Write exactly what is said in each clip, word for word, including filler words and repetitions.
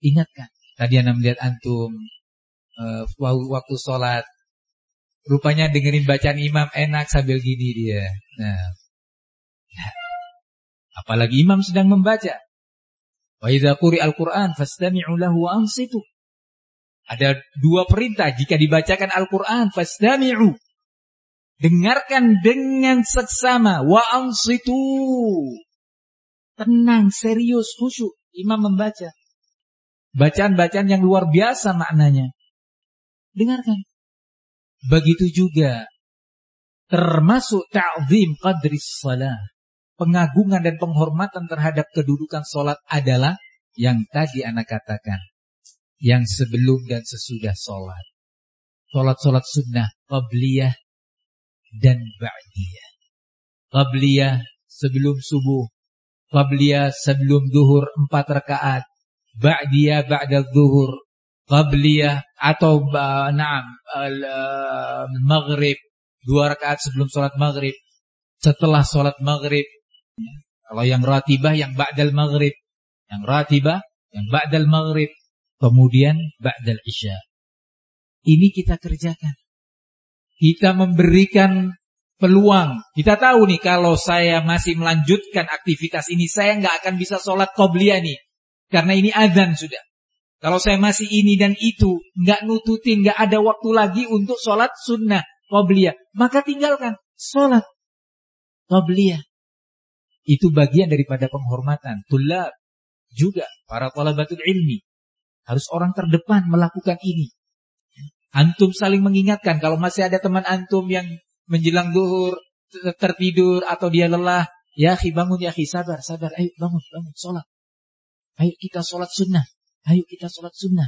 Ingatkan. Tadi Ana melihat antum uh, waktu sholat, rupanya dengerin bacaan imam enak sambil gini dia. Nah, nah. Apalagi imam sedang membaca. Wa idza quri'al Qur'an fastami'u lahu wa ansitu. Ada dua perintah jika dibacakan Al-Qur'an, fastami'u. Dengarkan dengan seksama, wa ansitu. Tenang, serius, khusyuk imam membaca. Bacaan-bacaan yang luar biasa maknanya. Dengarkan. Begitu juga termasuk ta'zim qadris shalah. Pengagungan dan penghormatan terhadap kedudukan salat adalah yang tadi ana katakan. Yang sebelum dan sesudah salat. Salat-salat sunnah qabliyah dan ba'diyah. Qabliyah sebelum subuh, qabliyah sebelum zuhur empat rakaat, ba'diyah ba'da zuhur, qabliyah atau na'am maghrib dua rakaat sebelum salat maghrib, setelah salat maghrib. Kalau yang ratibah yang ba'dal maghrib, yang ratibah yang ba'dal maghrib, kemudian ba'dal isya. Ini kita kerjakan. Kita memberikan peluang. Kita tahu nih kalau saya masih melanjutkan aktivitas ini, saya nggak akan bisa sholat qobliyah nih. Karena ini azan sudah. Kalau saya masih ini dan itu, nggak nututin, nggak ada waktu lagi untuk sholat sunnah qobliyah, maka tinggalkan sholat qobliyah. Itu bagian daripada penghormatan. Tulab juga para talabatul ilmi. Harus orang terdepan melakukan ini. Antum saling mengingatkan. Kalau masih ada teman antum yang menjelang zuhur tertidur atau dia lelah, ya akhi bangun, ya akhi sabar, sabar, ayo bangun, bangun, sholat. Ayo kita sholat sunnah, ayo kita sholat sunnah.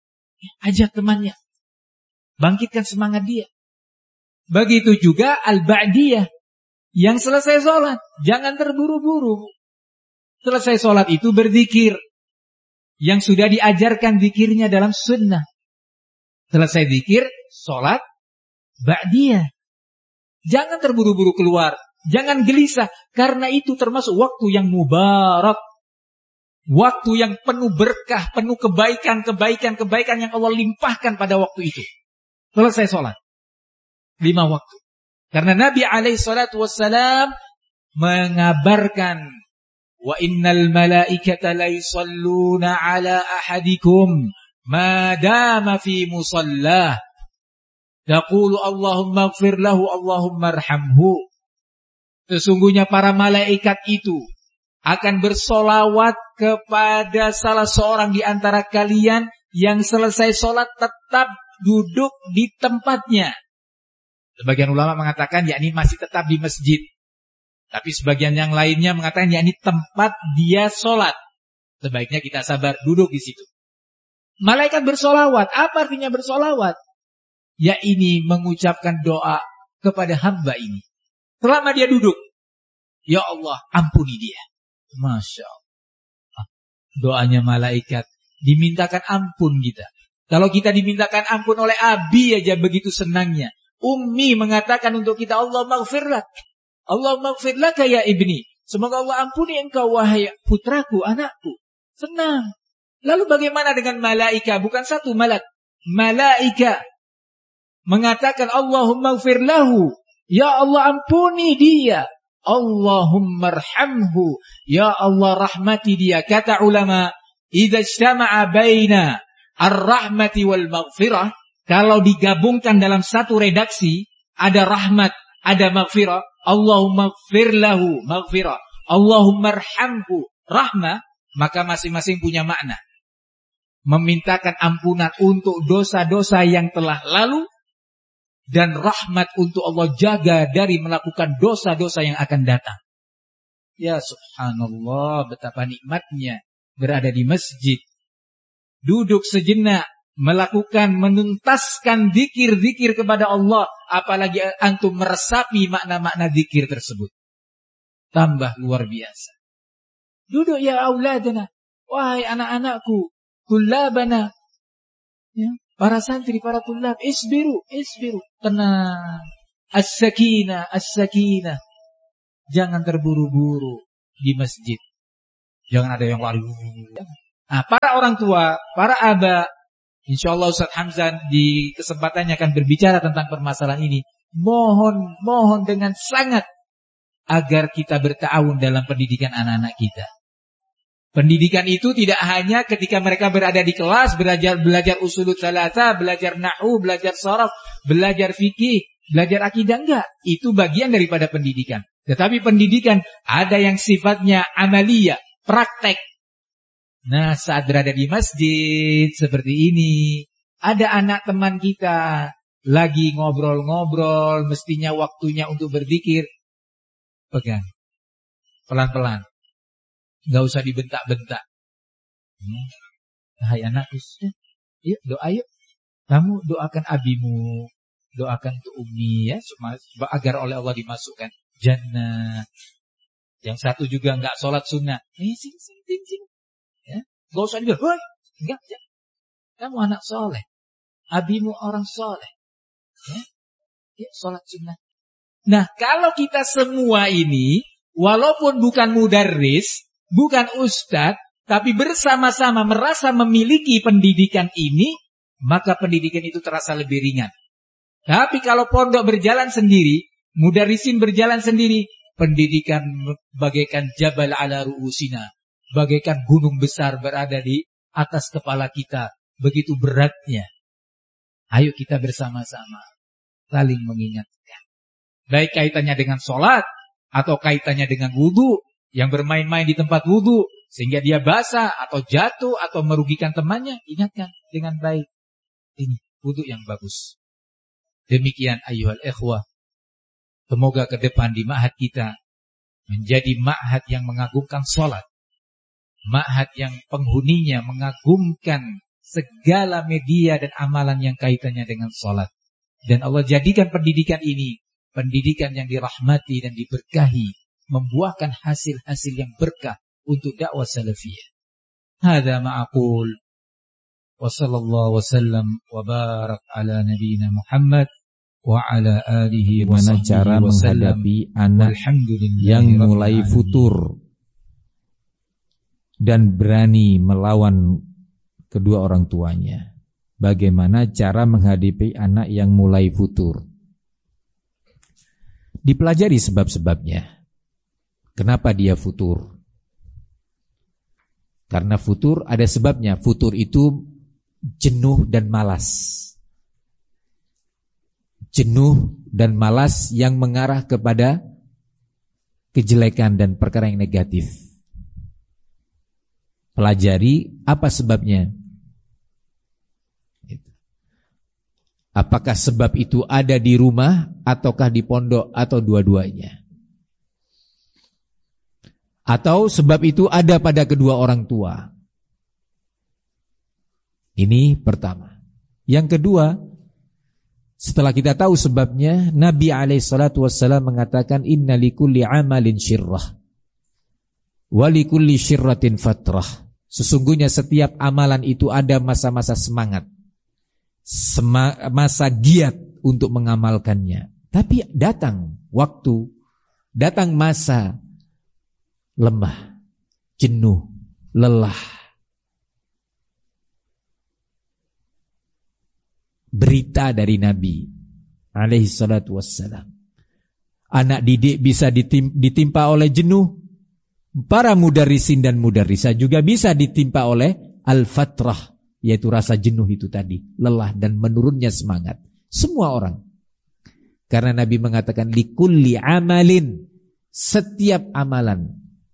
Ajak temannya, bangkitkan semangat dia. Begitu juga al-ba'diyah, yang selesai sholat, jangan terburu-buru. Selesai sholat itu berzikir, yang sudah diajarkan zikirnya dalam sunnah. Selesai zikir, sholat ba'diyah. Jangan terburu-buru keluar. Jangan gelisah. Karena itu termasuk waktu yang mubarak. Waktu yang penuh berkah, penuh kebaikan, kebaikan, kebaikan yang Allah limpahkan pada waktu itu. Selesai sholat. Lima waktu. Karena Nabi alaihi salatu wassalam mengabarkan, wa innal malaikata la yusalluna ala ahadikum madama fi musallah taqulu Allahumma ighfir lahu Allahumma arhamhu. Sesungguhnya para malaikat itu akan bersolawat kepada salah seorang di antara kalian yang selesai sholat tetap duduk di tempatnya. Sebagian ulama mengatakan yakni masih tetap di masjid. Tapi sebagian yang lainnya mengatakan yakni tempat dia sholat. Sebaiknya kita sabar duduk di situ. Malaikat bersolawat. Apa artinya bersolawat? Ya ini mengucapkan doa kepada hamba ini. Selama dia duduk. Ya Allah, ampuni dia. Masya Allah. Doanya malaikat. Dimintakan ampun kita. Kalau kita dimintakan ampun oleh Abi aja begitu senangnya. Ummi mengatakan untuk kita, Allah maghfirlak. Allah maghfirlak ya ibni. Semoga Allah ampuni engkau wahai putraku, anakku. Senang. Lalu bagaimana dengan malaika? Bukan satu malak. Malaika mengatakan Allahumma ighfir lahu. Ya Allah ampuni dia. Allahumma arhamhu. Ya Allah rahmati dia. Kata ulama, idza ijtama'a baina ar-rahmati wal maghfirah, kalau digabungkan dalam satu redaksi, ada rahmat, ada maghfirah. Allahumma ighfir lahu maghfirah. Allahumma arhamhu rahmah, maka masing-masing punya makna. Memintakan ampunan untuk dosa-dosa yang telah lalu dan rahmat untuk Allah jaga dari melakukan dosa-dosa yang akan datang. Ya subhanallah, betapa nikmatnya berada di masjid. Duduk sejenak, melakukan, menuntaskan zikir-zikir kepada Allah. Apalagi antum meresapi makna-makna zikir tersebut. Tambah luar biasa. Duduk ya auladana, wahai anak-anakku, tulabana, ya, para santri, para tulab, isbiru, isbiru, tenang, as-sakinah, as-sakinah. Jangan terburu-buru di masjid. Jangan ada yang lari. Nah, para orang tua, para aba, insyaallah Ustaz Hamzah di kesempatannya akan berbicara tentang permasalahan ini. Mohon, mohon dengan sangat agar kita berta'awun dalam pendidikan anak-anak kita. Pendidikan itu tidak hanya ketika mereka berada di kelas, belajar belajar usulut salasa, belajar nahwu, belajar sharaf, belajar fikih, belajar akidah, enggak. Itu bagian daripada pendidikan. Tetapi pendidikan ada yang sifatnya amaliyah, praktek. Nah, saat berada di masjid seperti ini, ada anak teman kita lagi ngobrol-ngobrol, mestinya waktunya untuk berzikir. Pegang. Pelan-pelan. Enggak usah dibentak-bentak. Hmm. Hai anakku, yuk doa yuk. Kamu doakan abimu, doakan untuk umi ya, agar oleh Allah dimasukkan jannah. Yang satu juga enggak sholat sunnah. Eh, sing sing sing sing. Ya, enggak usah dibilang, "Woi, enggak, enggak. Kamu anak soleh. Abimu orang soleh." Ya, ya sholat sunnah. Nah, kalau kita semua ini walaupun bukan mudarris, bukan ustadz, tapi bersama-sama merasa memiliki pendidikan ini, maka pendidikan itu terasa lebih ringan. Tapi kalau pondok berjalan sendiri, mudarrisin berjalan sendiri, pendidikan bagaikan jabal ala ru'usina, bagaikan gunung besar berada di atas kepala kita, begitu beratnya. Ayo kita bersama-sama saling mengingatkan. Baik kaitannya dengan sholat, atau kaitannya dengan wudu, yang bermain-main di tempat wudu sehingga dia basah atau jatuh atau merugikan temannya, ingatkan dengan baik. Ini wudu yang bagus. Demikian ayyuhal ikhwah. Semoga ke depan di ma'had kita menjadi ma'had yang mengagumkan sholat. Ma'had yang penghuninya mengagumkan segala media dan amalan yang kaitannya dengan sholat. Dan Allah jadikan pendidikan ini pendidikan yang dirahmati dan diberkahi, membuahkan hasil-hasil yang berkah untuk dakwah salafiyah. Hadza ma aqul wa sallallahu wasallam wa barak ala nabiyyina Muhammad wa ala alihi wa sahbihi cara menghadapi anak yang mulai futur dan berani melawan kedua orang tuanya. Bagaimana cara menghadapi anak yang mulai futur? Dipelajari sebab-sebabnya. Kenapa dia futur? Karena futur ada sebabnya. Futur itu jenuh dan malas. Jenuh dan malas yang mengarah kepada kejelekan dan perkara yang negatif. Pelajari apa sebabnya. Apakah sebab itu ada di rumah ataukah di pondok atau dua-duanya? Atau sebab itu ada pada kedua orang tua? Ini pertama. Yang kedua, setelah kita tahu sebabnya, Nabi alaihi salatu wassalam mengatakan inna likulli amalin syirrah wa likulli syirratin fatrah. Sesungguhnya setiap amalan itu ada masa-masa semangat, masa giat untuk mengamalkannya. Tapi datang waktu, datang masa lemah, jenuh, lelah. Berita dari Nabi alaihi salatu wassalam, anak didik bisa ditimpa oleh jenuh. Para mudarrisin dan mudarrisah juga bisa ditimpa oleh al-fatrah, yaitu rasa jenuh itu tadi, lelah dan menurunnya semangat. Semua orang. Karena Nabi mengatakan likulli amalin, setiap amalan.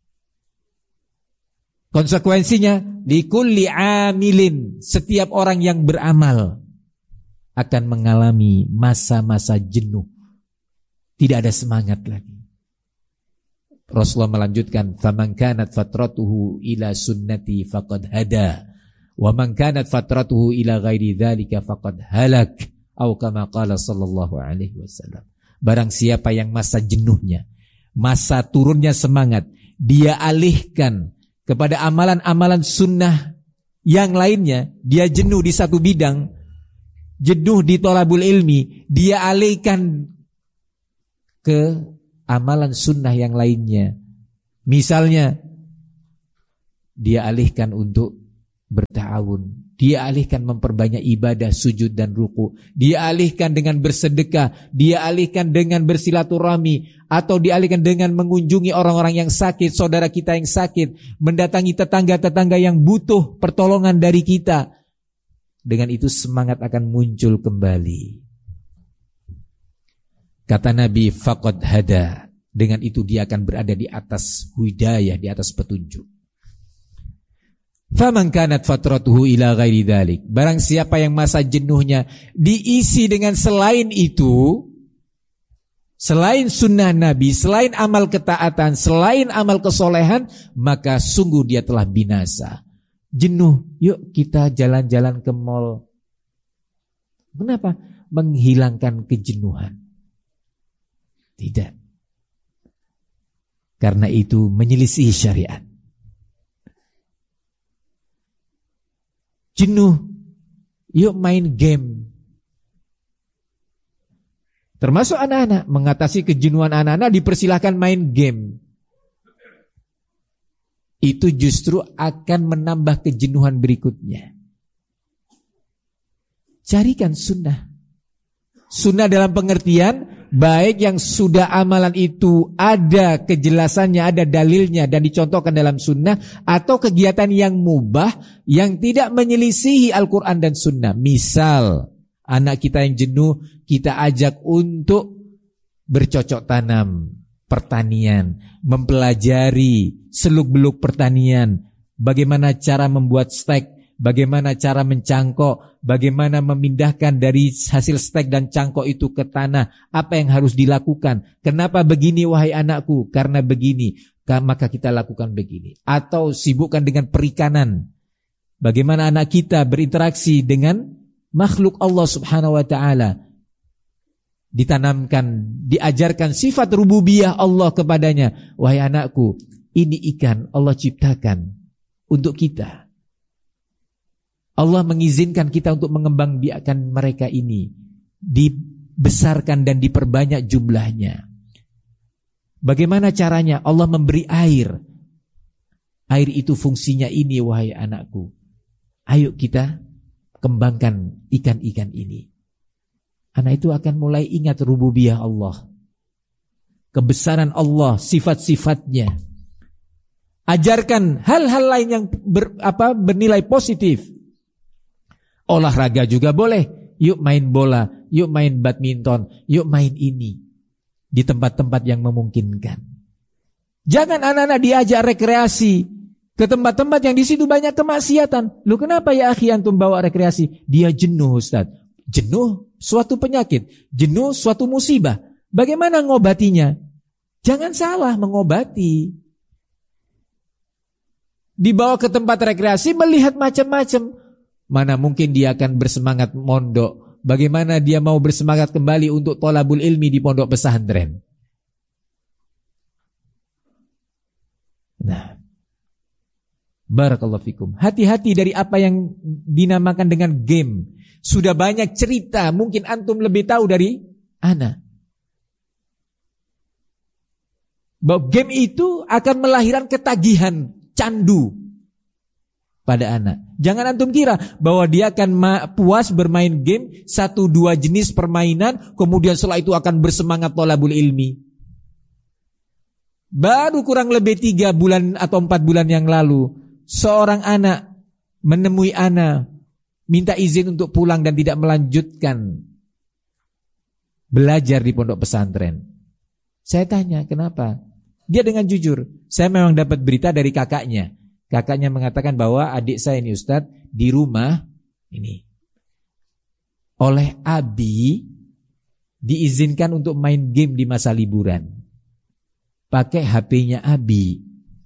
Konsekuensinya likulli amilin, setiap orang yang beramal akan mengalami masa-masa jenuh. Tidak ada semangat lagi. Rasulullah melanjutkan, "Faman kanat fatratuhu ila sunnati faqad hada, wa man kanat fatratuhu ila ghairi dzalika faqad halak." Atau kama qala sallallahu alaihi wasallam. Barang siapa yang masa jenuhnya, masa turunnya semangat, dia alihkan kepada amalan-amalan sunnah yang lainnya, dia jenuh di satu bidang, jenuh di thalabul ilmi, dia alihkan ke amalan sunnah yang lainnya. Misalnya dia alihkan untuk berta'awun. Dia alihkan memperbanyak ibadah, sujud dan ruku. Dia alihkan dengan bersedekah. Dia alihkan dengan bersilaturahmi. Atau dialihkan dengan mengunjungi orang-orang yang sakit, saudara kita yang sakit, mendatangi tetangga-tetangga yang butuh pertolongan dari kita. Dengan itu semangat akan muncul kembali. Kata Nabi, faqad hada. Dengan itu dia akan berada di atas hidayah, di atas petunjuk. Faman kanat fatratuhu ila ghairi dzalik. Barang siapa yang masa jenuhnya diisi dengan selain itu, selain sunnah Nabi, selain amal ketaatan, selain amal kesolehan, maka sungguh dia telah binasa. Jenuh, yuk kita jalan-jalan ke mall. Kenapa? Menghilangkan kejenuhan. Tidak. Karena itu menyelisihi syariat. Jenuh, yuk main game. Termasuk anak-anak, mengatasi kejenuhan anak-anak dipersilahkan main game. Itu justru akan menambah kejenuhan berikutnya. Carikan sunnah. Sunnah dalam pengertian, baik yang sudah amalan itu ada kejelasannya, ada dalilnya dan dicontohkan dalam sunnah, atau kegiatan yang mubah yang tidak menyelisihi Al-Quran dan sunnah. Misal, anak kita yang jenuh, kita ajak untuk bercocok tanam, pertanian, mempelajari seluk-beluk pertanian, bagaimana cara membuat stek, bagaimana cara mencangkok, bagaimana memindahkan dari hasil stek dan cangkok itu ke tanah, apa yang harus dilakukan, kenapa begini wahai anakku, karena begini, maka kita lakukan begini. Atau sibukkan dengan perikanan, bagaimana anak kita berinteraksi dengan makhluk Allah subhanahu wa ta'ala, ditanamkan, diajarkan sifat rububiyah Allah kepadanya. Wahai anakku, ini ikan Allah ciptakan untuk kita. Allah mengizinkan kita untuk mengembangbiakkan mereka ini, dibesarkan dan diperbanyak jumlahnya. Bagaimana caranya? Allah memberi air. Air itu fungsinya ini wahai anakku. Ayo kita kembangkan ikan-ikan ini. Anak itu akan mulai ingat rububiyah Allah, kebesaran Allah, sifat-sifatnya. Ajarkan hal-hal lain yang ber, apa, bernilai positif. Olahraga juga boleh. Yuk main bola, yuk main badminton, yuk main ini di tempat-tempat yang memungkinkan. Jangan anak-anak diajak rekreasi ke tempat-tempat yang di situ banyak kemaksiatan. Lu kenapa ya akhi antum bawa rekreasi? Dia jenuh Ustaz. Jenuh suatu penyakit, jenuh suatu musibah. Bagaimana ngobatinya? Jangan salah mengobati. Dibawa ke tempat rekreasi melihat macam-macam. Mana mungkin dia akan bersemangat mondok? Bagaimana dia mau bersemangat kembali untuk thalabul ilmi di pondok pesantren? Nah, barakallahu fikum. Hati-hati dari apa yang dinamakan dengan game. Sudah banyak cerita, mungkin antum lebih tahu dari ana. Bahwa game itu akan melahirkan ketagihan, candu pada anak. Jangan antum kira bahwa dia akan puas bermain game satu dua jenis permainan, kemudian setelah itu akan bersemangat thalabul ilmi. Baru kurang lebih tiga bulan atau empat bulan yang lalu, seorang anak menemui ana, minta izin untuk pulang dan tidak melanjutkan belajar di pondok pesantren. Saya tanya kenapa? Dia dengan jujur, saya memang dapat berita dari kakaknya. Kakaknya mengatakan bahwa adik saya ini Ustadz di rumah ini oleh abi diizinkan untuk main game di masa liburan. Pakai H P-nya abi.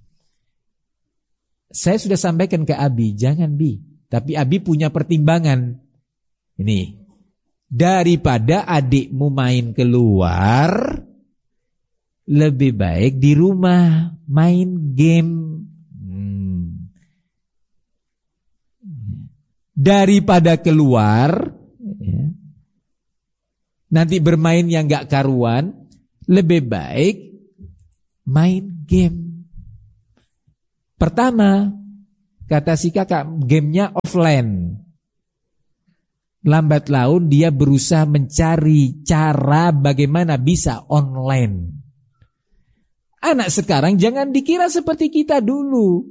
Saya sudah sampaikan ke abi, jangan bi. Tapi abi punya pertimbangan. Ini daripada adikmu main keluar, lebih baik di rumah main game. Daripada keluar ya, nanti bermain yang gak karuan, lebih baik main game. Pertama, Kata si kakak, gamenya offline. Lambat laun dia berusaha mencari cara bagaimana bisa online. Anak sekarang jangan dikira seperti kita dulu.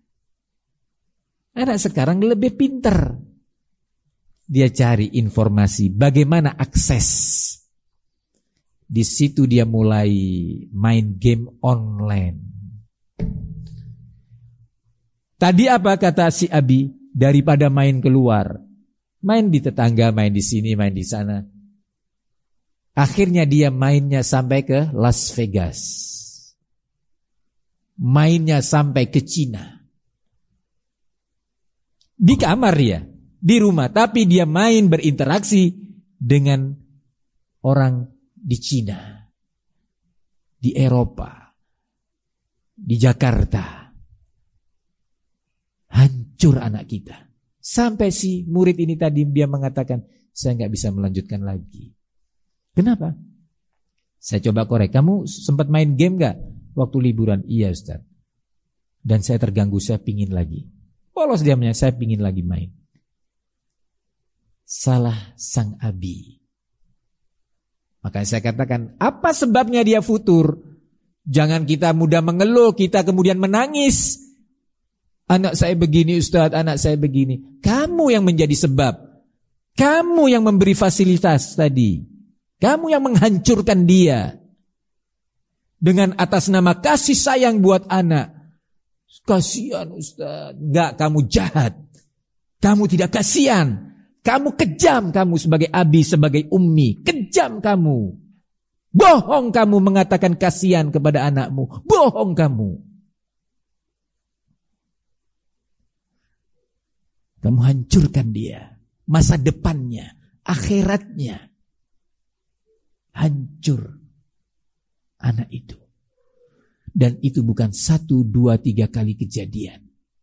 Anak sekarang lebih pinter. Dia cari informasi bagaimana akses. Di situ dia mulai main game online. Tadi apa kata si Abi? Daripada main keluar, main di tetangga, main di sini, main di sana. Akhirnya dia mainnya sampai ke Las Vegas. Mainnya sampai ke Cina. Di kamar ya, di rumah, tapi dia main berinteraksi dengan orang di Cina, di Eropa, di Jakarta. Hancur anak kita. Sampai si murid ini tadi dia mengatakan, saya nggak bisa melanjutkan lagi. Kenapa? Saya coba korek. Kamu sempat main game nggak waktu liburan? Iya Ustaz. Dan saya terganggu, saya pingin lagi. Polos diamnya, saya pingin lagi main. Salah sang Abi. Makanya saya katakan, apa sebabnya dia futur? Jangan kita mudah mengeluh, kita kemudian menangis. Anak saya begini Ustaz, anak saya begini. Kamu yang menjadi sebab. Kamu yang memberi fasilitas tadi. Kamu yang menghancurkan dia. Dengan atas nama kasih sayang buat anak. Kasihan Ustaz. Enggak, kamu jahat. Kamu tidak kasihan. Kamu kejam, kamu sebagai abi, sebagai ummi. Kejam kamu. Bohong kamu mengatakan kasihan kepada anakmu. Bohong kamu. Kamu hancurkan dia. Masa depannya, akhiratnya. Hancur anak itu. Dan itu bukan satu, dua, tiga kali kejadian.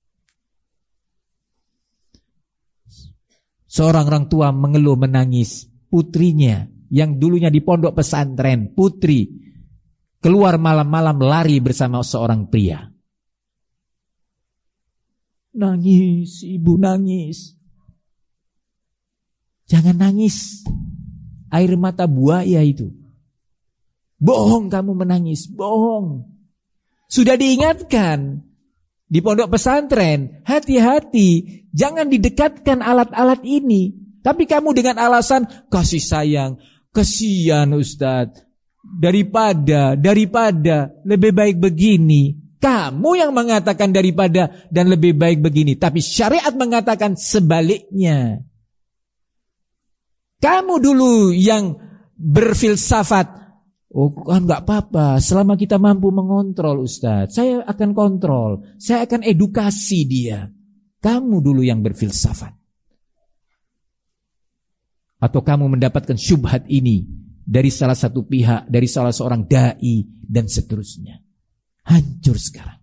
Seorang orang tua mengeluh menangis. Putrinya yang dulunya di pondok pesantren, putri, keluar malam-malam lari bersama seorang pria. Nangis, ibu nangis. Jangan nangis. Air mata buaya itu. Bohong kamu menangis, bohong. Sudah diingatkan di pondok pesantren, hati-hati, jangan didekatkan alat-alat ini. Tapi kamu dengan alasan kasih sayang, kasihan Ustadz. Daripada, daripada lebih baik begini. Kamu yang mengatakan daripada dan lebih baik begini. Tapi syariat mengatakan sebaliknya. Kamu dulu yang berfilsafat. Oh kan gak apa-apa. Selama kita mampu mengontrol Ustaz. Saya akan kontrol. Saya akan edukasi dia. Kamu dulu yang berfilsafat. Atau kamu mendapatkan syubhat ini. Dari salah satu pihak. Dari salah seorang da'i. Dan seterusnya. Hancur sekarang.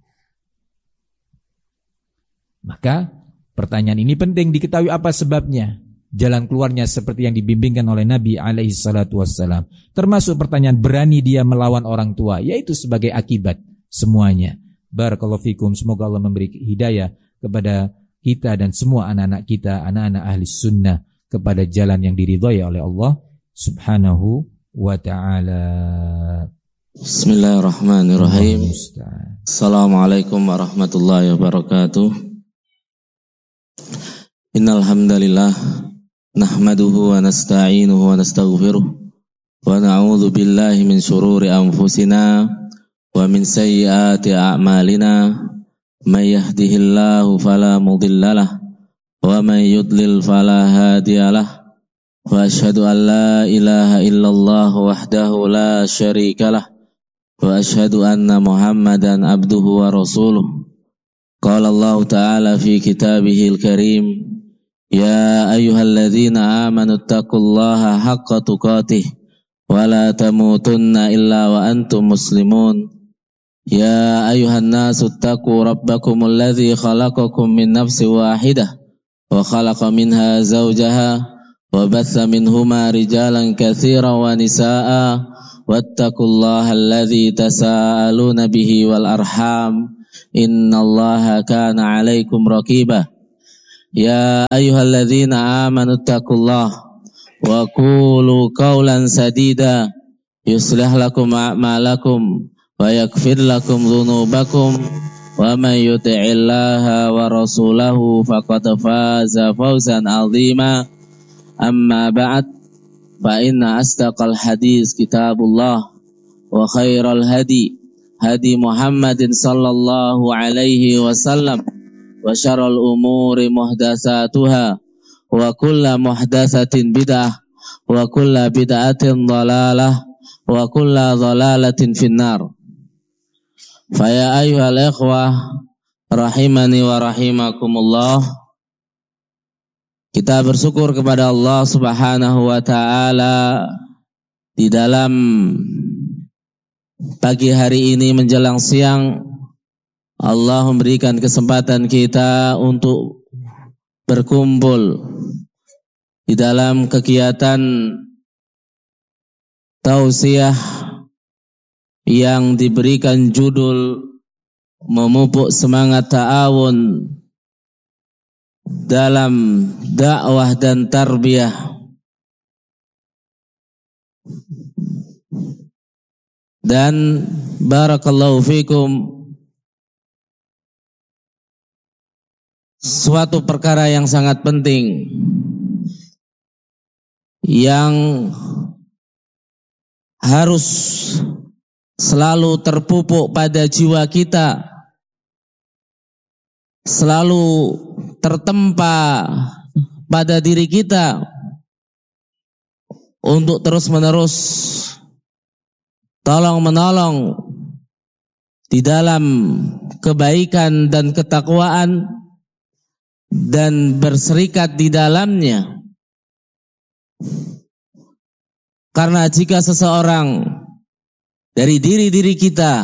Maka pertanyaan ini penting diketahui apa sebabnya. Jalan keluarnya seperti yang dibimbingkan oleh Nabi alaihi salatu wassalam. Termasuk pertanyaan berani dia melawan orang tua. Yaitu sebagai akibat semuanya. Barakallahu fikum. Semoga Allah memberi hidayah kepada kita dan semua anak-anak kita. Anak-anak ahli sunnah. Kepada jalan yang diridhai oleh Allah subhanahu wa ta'ala. Bismillahirrahmanirrahim. Assalamualaikum warahmatullahi wabarakatuh. Innal hamdalillah nahmaduhu wa nasta'inuhu wa nastaghfiruh wa na'udzu billahi min shururi anfusina wa min sayyiati a'malina. May yahdihillahu fala mudhillalah wa may yudlil fala hadiyalah. Wa asyhadu an la ilaha illallah wahdahu la syarikalah. Wa asyhadu anna Muhammadan abduhu wa rasuluh. Qala Allah Ta'ala fi kitabihil karim, ya ayyuhalladzina amanu taqullaha haqqa tuqatih wa la tamutunna illa wa antum muslimun. Ya ayyuhan nasu taqu rabbakumul ladzi khalaqakum min nafsin wahidah wa khalaqa minha zawjaha wa batha minhuma rijalan katsiran wa nisaa'a wattaqullaha alladzi tasaaluna bihi wal arham innallaha kana 'alaikum raqiba. Ya ayyuhalladzina amanu taqullaha wa qulu qawlan sadida yuslih lakum a'malakum wa yaghfir lakum dhunubakum wa man yuti'illaha wa rasulahu faqad faza fawzan 'azima. Amma ba'd, fa inna asdaqal hadis kitabullah wa khairal hadi hadi Muhammadin sallallahu alaihi wasallam wa syarrul umuri muhdatsatuha wa kullu muhdatsatin bid'ah wa kullu bid'atin dhalalah wa kullu dhalalatin finnar. Fa ya ayyuhal ikhwah rahimani wa rahimakumullah, kita bersyukur kepada Allah Subhanahu wa taala di dalam pagi hari ini menjelang siang. Allah memberikan kesempatan kita untuk berkumpul di dalam kegiatan tausiah yang diberikan judul memupuk semangat ta'awun dalam dakwah dan tarbiyah. Dan barakallahu fikum, suatu perkara yang sangat penting yang harus selalu terpupuk pada jiwa kita, selalu tertempa pada diri kita untuk terus-menerus tolong menolong di dalam kebaikan dan ketakwaan dan berserikat di dalamnya. Karena jika seseorang dari diri-diri kita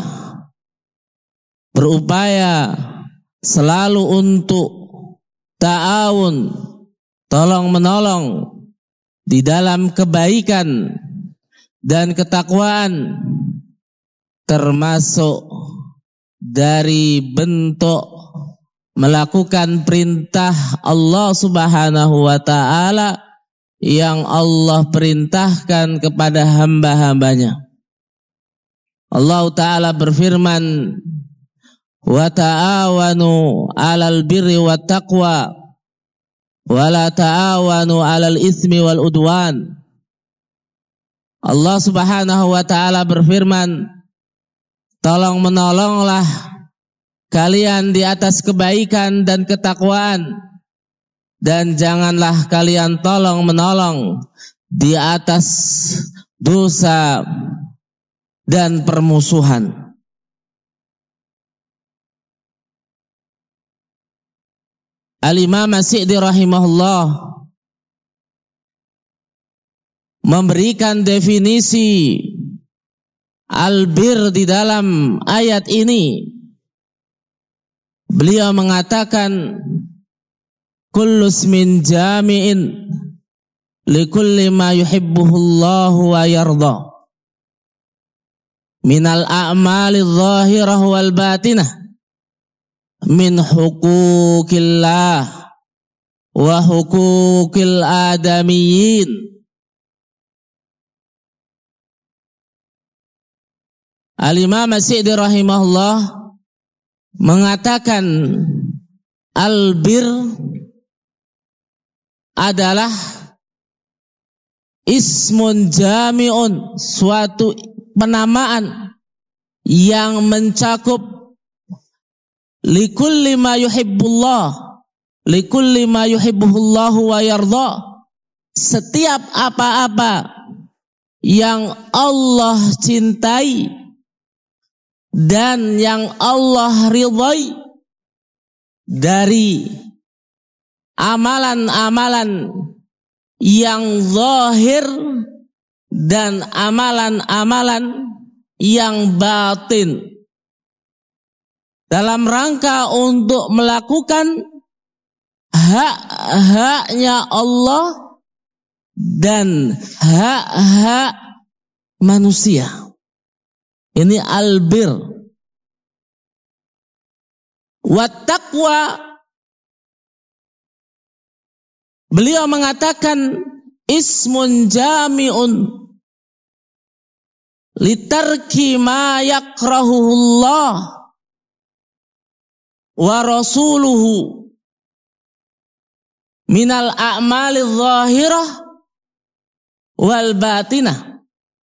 berupaya selalu untuk ta'awun, tolong menolong di dalam kebaikan dan ketakwaan, termasuk dari bentuk melakukan perintah Allah Subhanahu wa taala yang Allah perintahkan kepada hamba-hambanya. Allah taala berfirman, wa ta'awanu 'alal birri wat taqwa wa la ta'awanu 'alal itsmi wal udwan. Allah Subhanahu wa taala berfirman, tolong menolonglah kalian di atas kebaikan dan ketakwaan, dan janganlah kalian tolong menolong di atas dosa dan permusuhan. Al-Imam As-Sa'di rahimahullah memberikan definisi albir di dalam ayat ini. Beliau mengatakan, kullu ismin jami'in likulli ma yuhibbuhullahu wa yarda minal a'mali adh-dhahirah wal batinah min hukukillah wa hukukil adamiyyin. Al-Imam As-Sa'di rahimahullah mengatakan albir adalah ismun jami'un, suatu penamaan yang mencakup likulli ma yuhibbullah, likulli ma yuhibbuhullahu wa yarda, setiap apa-apa yang Allah cintai dan yang Allah ridhai dari amalan-amalan yang zahir dan amalan-amalan yang batin, dalam rangka untuk melakukan hak-haknya Allah dan hak-hak manusia. Ini albir. Wattaqwa, beliau mengatakan ismun jami'un litarki ma yakrahuhullah wa rasuluhu minal a'malil zahirah wal batinah.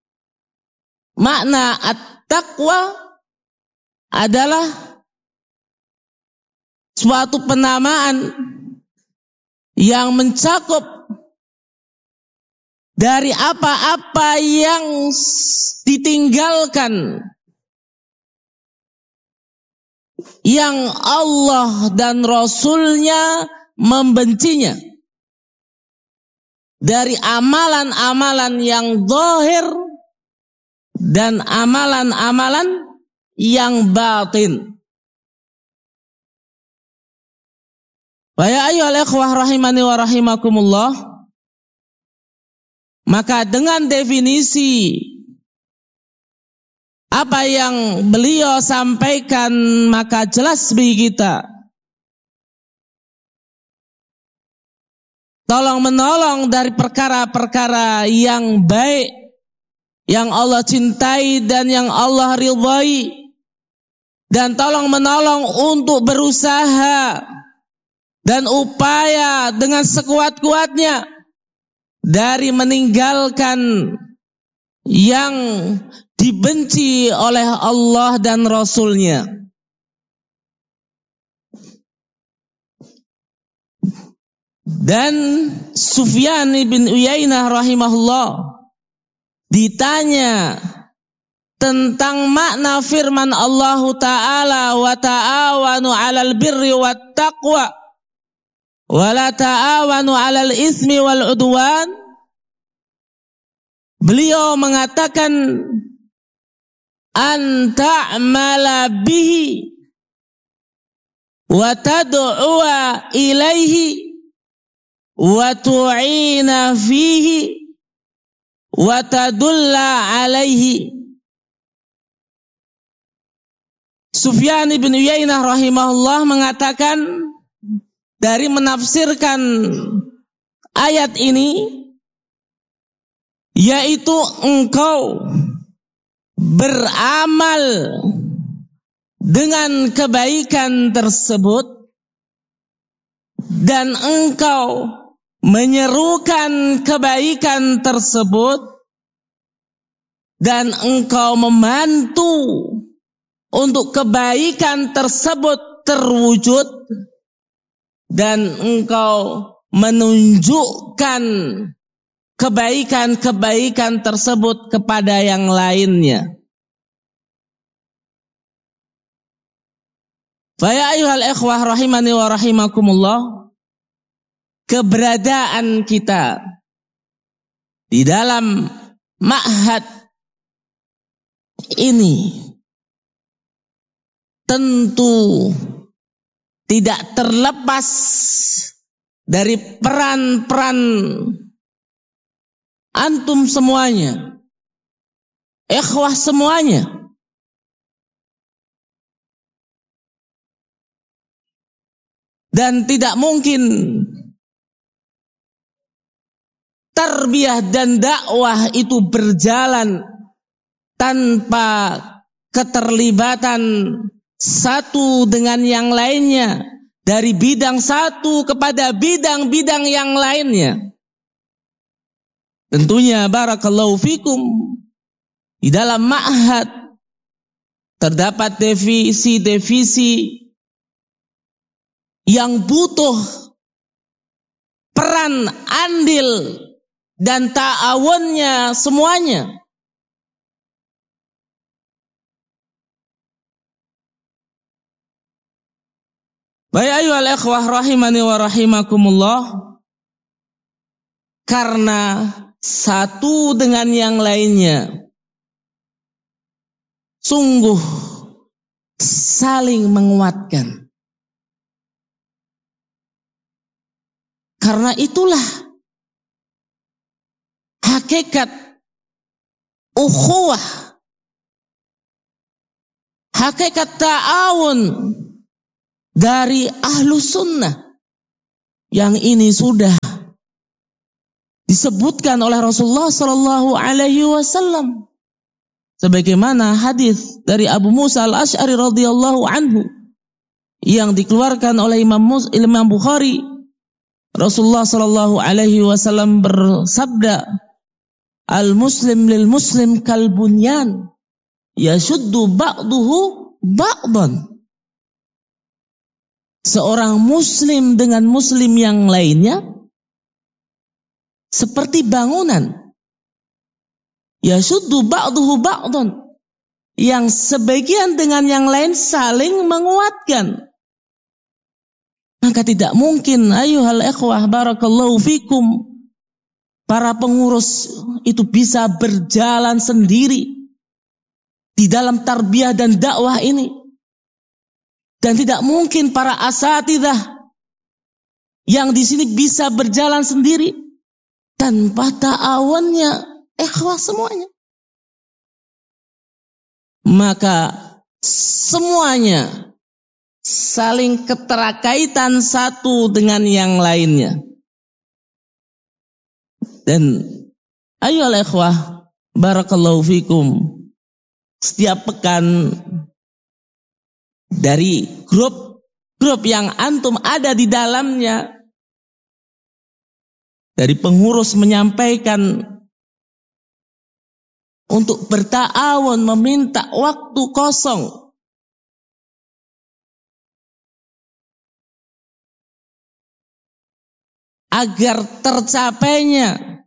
Makna at-taqwa adalah suatu penamaan yang mencakup dari apa-apa yang ditinggalkan, yang Allah dan Rasulnya membencinya, dari amalan-amalan yang zahir dan amalan-amalan yang batin. Wa ya ayyuhal ikhwah rahimani wa rahimakumullah, maka dengan definisi apa yang beliau sampaikan, maka jelas bagi kita tolong menolong dari perkara-perkara yang baik, yang Allah cintai dan yang Allah ridhai, dan tolong menolong untuk berusaha dan upaya dengan sekuat-kuatnya dari meninggalkan yang dibenci oleh Allah dan Rasulnya. Dan Sufyan bin Uyainah rahimahullah ditanya tentang makna firman Allah Ta'ala, wa ta'awanu 'alal birri wat taqwa wa la ta'awanu 'alal ismi wal 'udwan. Beliau mengatakan an ta'mala bihi wa tad'uwa ilaihi wa tu'ina fihi wa tadulla alaihi. Sufyan bin Uyainah rahimahullah mengatakan dari menafsirkan ayat ini, yaitu engkau beramal dengan kebaikan tersebut dan engkau menyerukan kebaikan tersebut dan engkau membantu untuk kebaikan tersebut terwujud dan engkau menunjukkan kebaikan-kebaikan tersebut kepada yang lainnya. Fa ya ayyuhal ikhwah rahimani wa rahimakumullah, keberadaan kita di dalam ma'had ini tentu tidak terlepas dari peran-peran antum semuanya, ikhwah semuanya. Dan tidak mungkin tarbiyah dan dakwah itu berjalan tanpa keterlibatan satu dengan yang lainnya, dari bidang satu kepada bidang-bidang yang lainnya. Tentunya barakallahu fikum, di dalam ma'had terdapat divisi-divisi yang butuh peran andil dan ta'awunnya semuanya. Baik ayyuhal ikhwah rahimani wa rahimakumullah, karena satu dengan yang lainnya sungguh saling menguatkan. Karena itulah hakikat ukhuwah, hakikat ta'awun dari ahlu sunnah. Yang ini sudah disebutkan oleh Rasulullah Sallallahu Alaihi Wasallam, sebagaimana hadis dari Abu Musa Al-Asy'ari radhiyallahu anhu yang dikeluarkan oleh Imam Mus, Imam Bukhari. Rasulullah Sallallahu Alaihi Wasallam bersabda, "Al-Muslim lil Muslim kal bunyan, yashuddu ba'duhu ba'dan." Seorang Muslim dengan Muslim yang lainnya seperti bangunan, yashuddu ba'duhu ba'dan, yang sebagian dengan yang lain saling menguatkan. Maka tidak mungkin, ayuhal ikhwah barakallahu fikum, para pengurus itu bisa berjalan sendiri di dalam tarbiyah dan dakwah ini. Dan tidak mungkin para asatidzah yang di sini bisa berjalan sendiri tanpa ta'awunnya ikhwah semuanya. Maka semuanya saling keterkaitan satu dengan yang lainnya. Dan ayolah ikhwah barakallahu fikum, setiap pekan dari grup-grup yang antum ada di dalamnya, dari pengurus menyampaikan untuk berta'awun, meminta waktu kosong agar tercapainya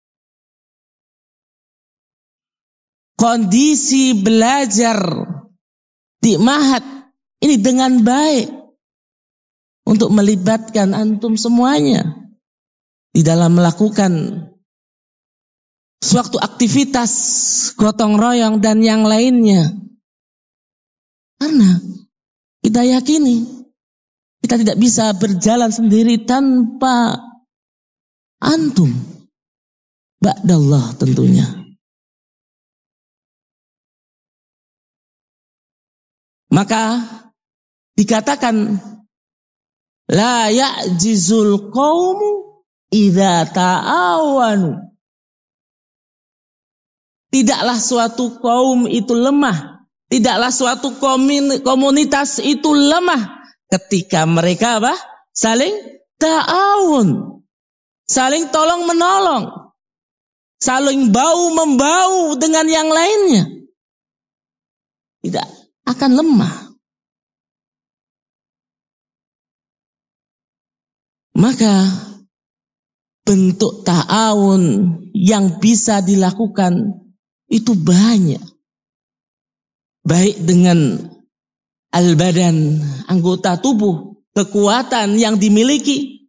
kondisi belajar di ma'had ini dengan baik, untuk melibatkan antum semuanya di dalam melakukan suatu aktivitas gotong royong dan yang lainnya. Karena kita yakini kita tidak bisa berjalan sendiri tanpa antum, ba'dallah tentunya. Maka dikatakan la ya'jizul qaumu idza ta'awanu. Tidaklah suatu kaum itu lemah, tidaklah suatu komunitas itu lemah ketika mereka apa? Saling ta'awun, saling tolong menolong, saling bau membau dengan yang lainnya. Tidak akan lemah. Maka bentuk ta'awun yang bisa dilakukan itu banyak. Baik dengan al-badan, anggota tubuh, kekuatan yang dimiliki,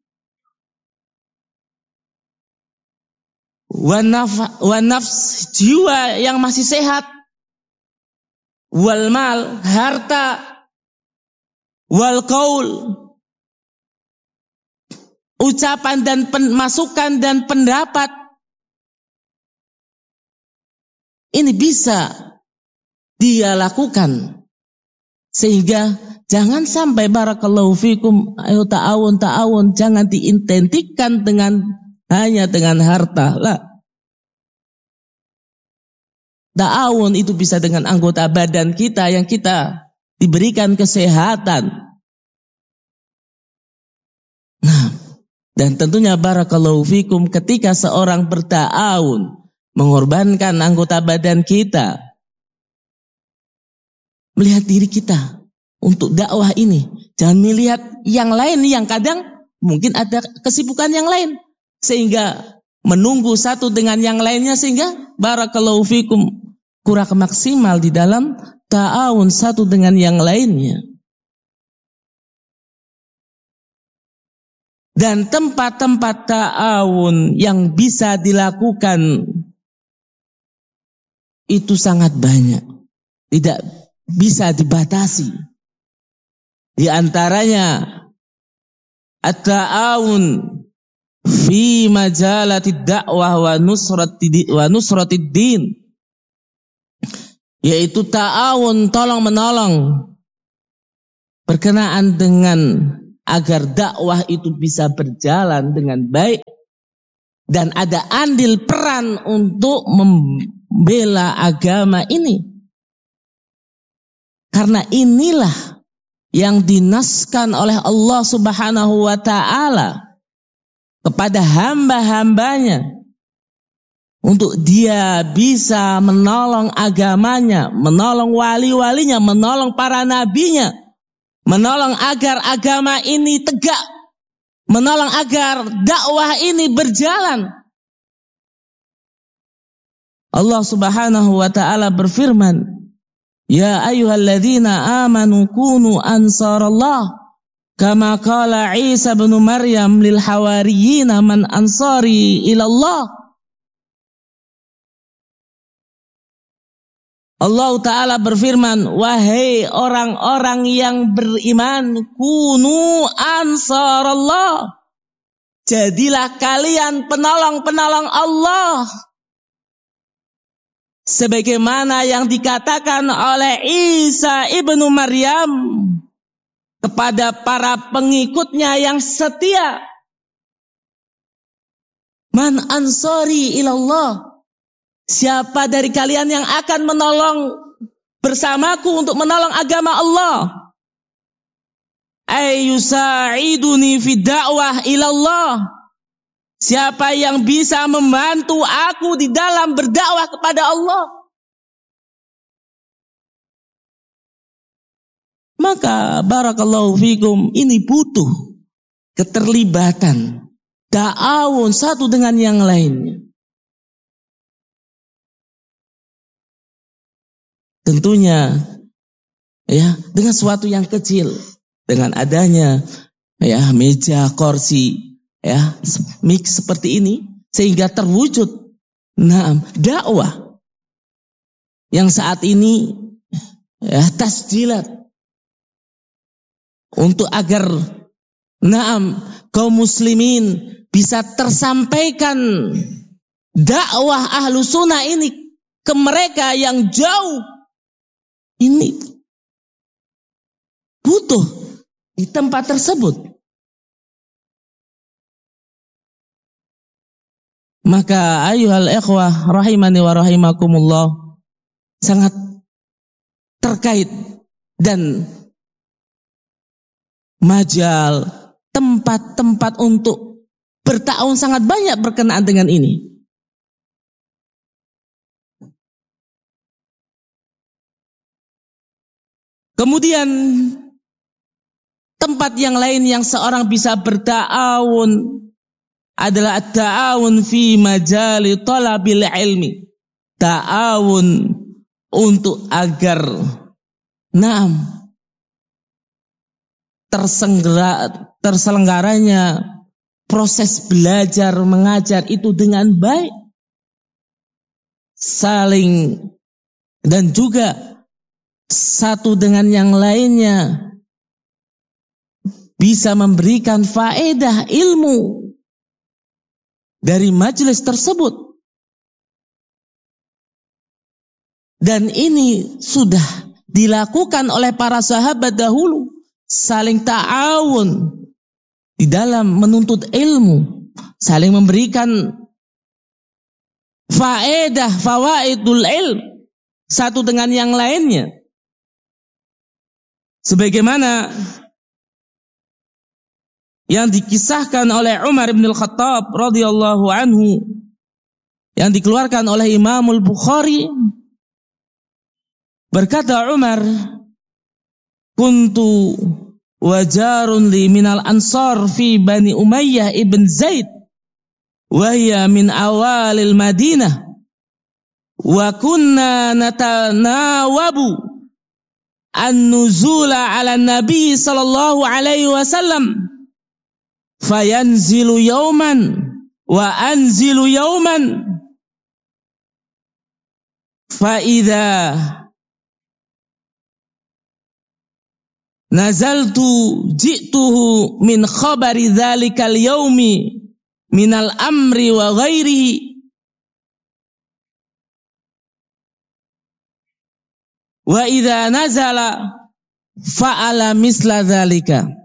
wa nafs, jiwa yang masih sehat, wal mal, harta, wal qaul, ucapan dan pen, masukan dan pendapat. Ini bisa dia lakukan. Sehingga jangan sampai barakallahu fikum, ayo ta'awun, ta'awun, jangan diidentikan dengan hanya dengan harta. Lah. Ta'awun itu bisa dengan anggota badan kita yang kita diberikan kesehatan. Nah, dan tentunya barakallahu fikum, ketika seorang berta'awun, mengorbankan anggota badan kita, melihat diri kita untuk dakwah ini. Jangan melihat yang lain yang kadang mungkin ada kesibukan yang lain, sehingga menunggu satu dengan yang lainnya, sehingga barakallahu fikum kurang maksimal di dalam ta'awun satu dengan yang lainnya. Dan tempat-tempat ta'awun yang bisa dilakukan itu sangat banyak, tidak bisa dibatasi. Di antaranya at-ta'awun fi majalatid dakwah wa nusratid wa nusratid din, yaitu ta'awun tolong menolong berkenaan dengan agar dakwah itu bisa berjalan dengan baik dan ada andil peran untuk membela agama ini. Karena inilah yang dinaskan oleh Allah Subhanahu wa ta'ala kepada hamba-hambanya untuk dia bisa menolong agamanya, menolong wali-walinya, menolong para nabinya, menolong agar agama ini tegak, menolong agar dakwah ini berjalan. Allah Subhanahu wa ta'ala berfirman, Ya ayyuhalladzina amanu kunu ansarallah kama qala Isa bin Maryam lil hawariyina man ansari ilallah. Allah Ta'ala berfirman, wahai orang-orang yang beriman, kunu ansarallah, jadilah kalian penolong-penolong Allah. Sebagaimana yang dikatakan oleh Isa ibnu Maryam kepada para pengikutnya yang setia. Man ansari ilallah. Siapa dari kalian yang akan menolong bersamaku untuk menolong agama Allah? Ayyusa'iduni fid da'wah ilallah. Siapa yang bisa membantu aku di dalam berdakwah kepada Allah? Maka barakallahu fikum, ini butuh keterlibatan, ta'awun satu dengan yang lainnya. Tentunya ya dengan sesuatu yang kecil, dengan adanya ya meja, kursi, ya mix seperti ini sehingga terwujud nah dakwah yang saat ini ya tasjilat untuk agar naam kaum muslimin bisa tersampaikan dakwah ahlu sunnah ini ke mereka yang jauh. Ini butuh di tempat tersebut. Maka ayuhal ikhwah rahimani wa rahimakumullah, sangat terkait dan majal, tempat-tempat untuk berta'awun sangat banyak berkenaan dengan ini. Kemudian tempat yang lain yang seorang bisa berta'awun adalah ta'awun fi majali talabil ilmi. Ta'awun untuk agar naam tersenggara, terselenggaranya proses belajar mengajar itu dengan baik. Saling dan juga satu dengan yang lainnya bisa memberikan faedah ilmu dari majelis tersebut. Dan ini sudah dilakukan oleh para sahabat dahulu, saling ta'awun di dalam menuntut ilmu, saling memberikan faedah, fawaidul ilm satu dengan yang lainnya. Sebagaimana yang dikisahkan oleh Umar bin Al-Khattab radhiyallahu anhu, yang dikeluarkan oleh Imam Al-Bukhari, berkata Umar, kuntu wajarun li minal ansar fi Bani Umayyah ibn Zaid wa hiya min awalil Madinah wa kunna natanawabu an-nuzula ala nabi sallallahu alaihi wasallam fayanzilu yawman wa anzilu yawman fa idza nazaltu ji'tuhu min khabari dhalikal yawmi minal amri wa ghairihi wa idza nazala fa'ala misla dzalika.